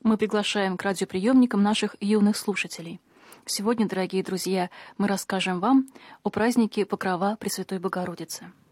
Мы приглашаем к радиоприемникам наших юных слушателей. Сегодня, дорогие друзья, мы расскажем вам о празднике Покрова Пресвятой Богородицы.